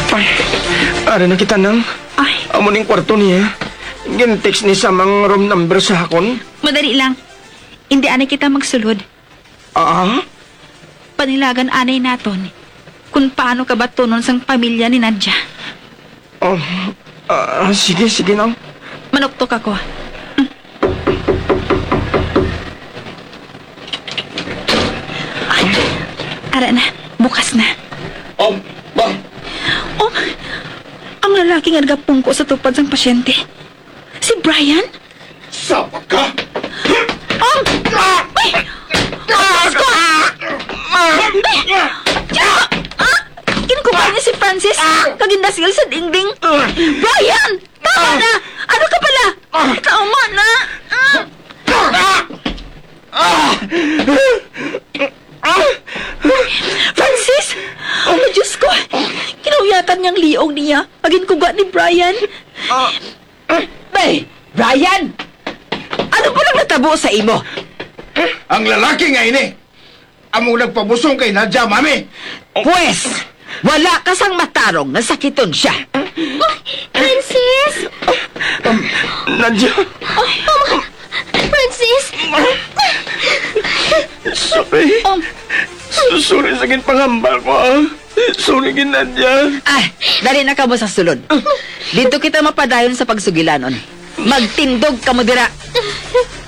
Ay, ari na kita nang. Ay, Amo ning kwarto niya. Gin-text ni sa mga room number sa hakon. madali lang. Hindi anay kita magsulod. Ah? Panilagan anay naton. Kung paano ka ba tunon sang pamilya ni Nadia. Oh, sige, sige nang. Manuktok ako. Ay, ara na. Bukas na. Ba? Oh, ang lalaki nga nagapungko sa tupad sang pasyente. Si Brian? Sapak ka? Oh! Ay! Diyos ko! Kinukuha niya si Francis. Kagindasil sa dingding. Brian! Tama na! Ano ka pala? Tama na! Francis! Oh, Diyos ko! Kinauyakan niyang liog niya. Paginkuga ni Brian. Bay, Brian! Ano pa lang natabo sa imo? Ang lalaki nga ini, among nagpabusong kay Nadia, mami. Pwes, wala ka sang matarong na sakiton siya. Francis! Nadia, Francis! sorry. Sorry sa gin pangambal ko, ah. Sorry gin, Nadia. Ay, dali na ka mo sa sulod. Dito kita mapadayon sa pagsugilanon. Magtindog ka mo dira.